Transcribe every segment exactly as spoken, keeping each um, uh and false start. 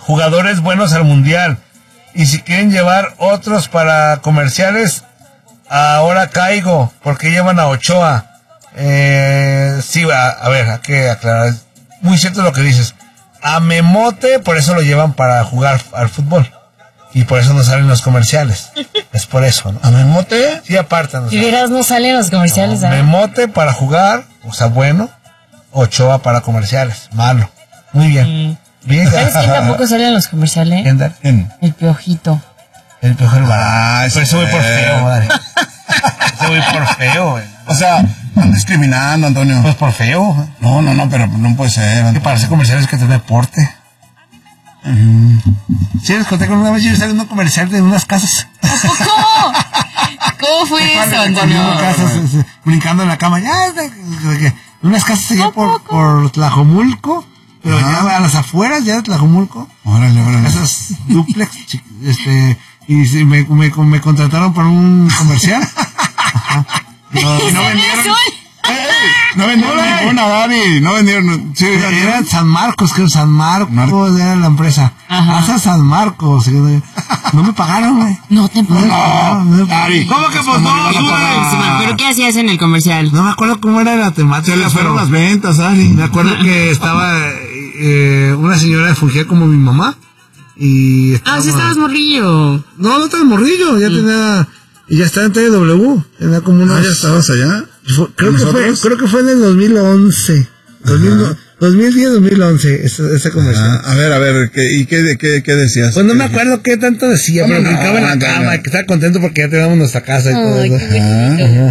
jugadores buenos al mundial. Y si quieren llevar otros para comerciales, ahora caigo, porque llevan a Ochoa. Eh, sí, a, a ver, hay que aclarar. Muy cierto lo que dices. A Memote, por eso lo llevan para jugar al fútbol. Y por eso no salen los comerciales. Es por eso, ¿no? ¿A Memote? Sí, aparte. Si verás, no salen los comerciales. No, Memote para jugar, o sea, bueno. Ochoa para comerciales, malo. Muy bien. Mm. Bien. ¿Sabes quién tampoco sale en los comerciales? ¿Quién? ¿Quién? El Piojito. El Piojito. Ah, Pero eso voy por feo, madre. Eso voy por feo, güey. O sea, están discriminando, Antonio. Pues por feo. No, no, no, pero no puede ser. Que Antonio. para hacer comerciales que te deporte. Uh-huh. Sí, les conté que una vez yo salí en un comercial de unas casas. ¿Cómo? ¿Cómo fue eso, Antonio? Casas, brincando en la cama. Ya, de, de, de, unas casas allá por, por Tlajomulco, pero ajá, ya a las afueras ya de Tlajomulco. Órale, órale. Casas duplex, este, y sí, me, me, me contrataron para un comercial. Ajá. No, y no vendieron. No vendieron ninguna, Gaby. No vendieron. Sí, era San Marcos, creo, San Marcos Mar- era la empresa. Hasta San Marcos. No me pagaron, güey. No te pagaron. No, no, Gaby. ¿Cómo que pues no? ¿Pero qué hacías en el comercial? No me acuerdo cómo era la temática. Se les fueron las ventas, Ari. Me acuerdo que estaba eh, una señora fungía como mi mamá. Y ah, sí estabas morrillo. No, no estaba morrillo. Ya mm. tenía. Y ya estaba en T W. Tenía como unos. Ah, ¿ya estabas allá? Fue, creo, que fue, creo que fue en el dos mil once. dos mil, dos mil diez, dos mil once. Ese, ese comercial. Ah, a ver, a ver. ¿qué, ¿Y qué, qué, qué decías? Pues no me acuerdo qué tanto decía, pero no, brincaba en la no, cama. No. Que estaba contento porque ya teníamos nuestra casa y ay, todo eso. Ajá.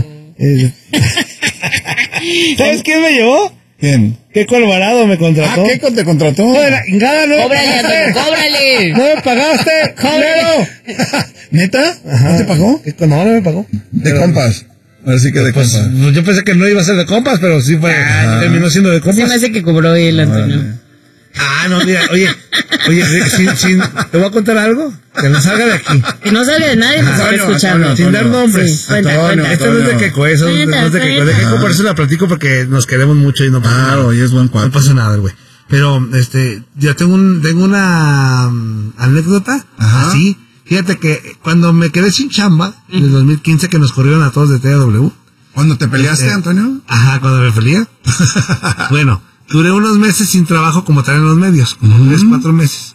¿Sabes quién me llevó? ¿Quién? Keiko Alvarado me contrató. Ah, Keiko te contrató. Joder, ingada, no. ¡Cóbrale, Antonio, cóbrale! ¡No me pagaste! ¡Cóbralo! ¿Neta? Ajá. ¿No te pagó? No, no me pagó. De pero, compas. Ahora sí que de pues, compas. Yo pensé que no iba a ser de compas, pero sí fue. Ajá. Terminó siendo de compas. Se me hace que cobró él, Antonio. Vale. Ah, no, mira, oye, oye, sin, sin, ¿te voy a contar algo? Que no salga de aquí. Que no salga de nadie, nos está escuchando. Sin dar nombres. Sí, cuenta, Antonio, cuenta. esto no es de Keiko, eso Cuenta, no es de Keiko. De cuenta. Keiko por eso la platico porque nos queremos mucho y no pasa Claro, nada. y es buen cuarto. No pasa nada, güey. Pero, este, ya tengo un, tengo una um, anécdota. Ajá. Así. Fíjate que cuando me quedé sin chamba, en el dos mil quince que nos corrieron a todos de T W. ¿Cuándo te peleaste, este, Antonio? Ajá, cuando me peleé. Bueno, duré unos meses sin trabajo como tal en los medios, como uh-huh. tres, cuatro meses.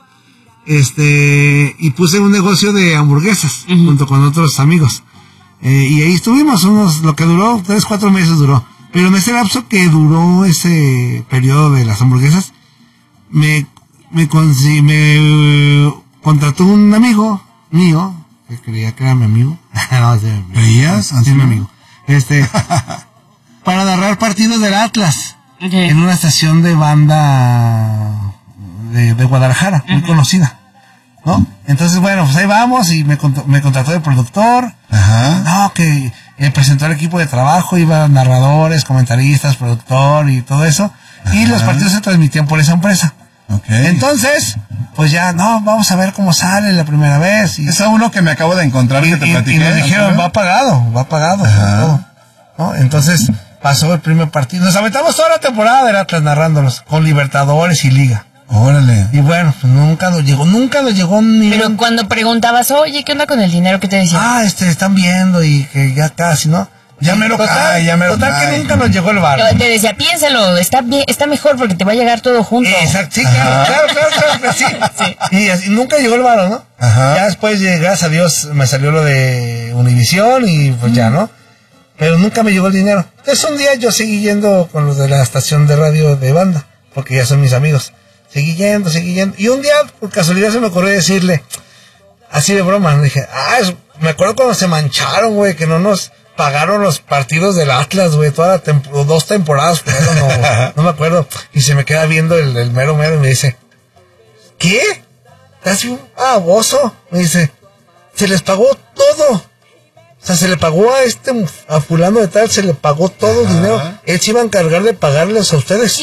Este, y puse un negocio de hamburguesas, uh-huh. junto con otros amigos. Eh, y ahí estuvimos unos, lo que duró, tres, cuatro meses duró. Pero en ese lapso que duró ese periodo de las hamburguesas, me, me, consi- me contrató un amigo mío, que creía que era mi amigo. No, sí, ¿Creías? Sí, mi amigo. Este, para narrar partidos del Atlas. Okay. En una estación de banda de, de Guadalajara, muy uh-huh. conocida, ¿no? Entonces, bueno, pues ahí vamos y me, me contrató de productor. Ajá. No, que eh, presentó el equipo de trabajo, iba narradores, comentaristas, productor y todo eso. Ajá. Y los partidos se transmitían por esa empresa. Okay. Entonces, pues ya, no, vamos a ver cómo sale la primera vez. Y, es a uno que me acabo de encontrar y, que te y, platiqué. Y nos dijeron, va pagado, va pagado. Todo, ¿no? Entonces, pasó el primer partido. Nos aventamos toda la temporada del Atlas narrándolos, con Libertadores y Liga. Órale. Y bueno, pues nunca nos llegó, nunca nos llegó ni... Pero un... cuando preguntabas, oye, ¿qué onda con el dinero? ¿Qué te decían? Ah, este, están viendo y que ya casi, ¿no? Ya me lo cae, ya me lo Total que nunca nos llegó el bar. Te decía, piénsalo, está bien, está mejor porque te va a llegar todo junto. Exacto, sí, claro, claro, claro, claro, claro, sí. sí. Y, así, nunca llegó el bar, ¿no? Ajá. Ya después, gracias a Dios, me salió lo de Univisión y pues mm. ya, ¿no? Pero nunca me llegó el dinero. Entonces un día yo seguí yendo con los de la estación de radio de banda, porque ya son mis amigos. Seguí yendo, seguí yendo. Y un día, por casualidad, se me ocurrió decirle, así de broma, le dije, ah, es, me acuerdo cuando se mancharon, güey, que no nos pagaron los partidos del Atlas, güey, todas las temp- dos temporadas, fueron, no, no me acuerdo. Y se me queda viendo el, el mero mero y me dice, ¿qué? ¿Estás un baboso? Me dice, se les pagó todo. O sea, se le pagó a este, a fulano de tal, se le pagó todo el dinero. Él se iba a encargar de pagarles a ustedes.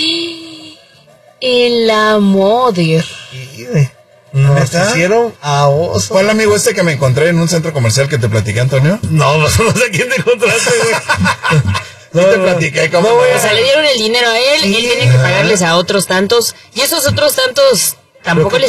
El amor. Sí, güey. Nos hicieron a oso. ¿Fue el amigo este que me encontré en un centro comercial que te platiqué, Antonio? No, no sé quién te encontraste, güey. No, te platiqué cómo. No, o sea, le dieron el dinero a él, sí, él tiene que pagarles a otros tantos, y esos otros tantos tampoco les